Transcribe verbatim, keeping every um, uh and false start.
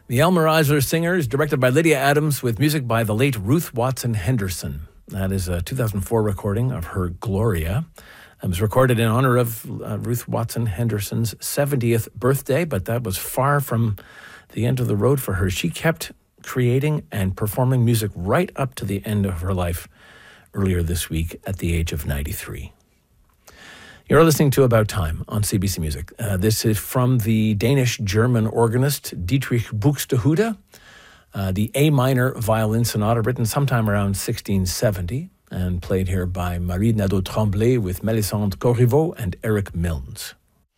The Elmer Eisler Singers, directed by Lydia Adams, with music by the late Ruth Watson Henderson. That is a two thousand four recording of her Gloria. It was recorded in honor of uh, Ruth Watson Henderson's seventieth birthday, but that was far from the end of the road for her. She kept creating and performing music right up to the end of her life earlier this week at the age of ninety-three. You're listening to About Time on C B C Music. Uh, this is from the Danish-German organist Dietrich Buxtehude, uh, the A minor violin sonata written sometime around sixteen seventy and played here by Marie Nadeau-Tremblay with Melisande Corriveau and Eric Milnes.